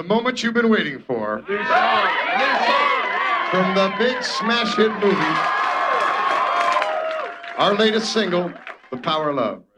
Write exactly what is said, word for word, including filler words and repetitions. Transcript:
moment you've been waiting for. New song. New song. From the big smash hit movie, our latest single, The Power of Love.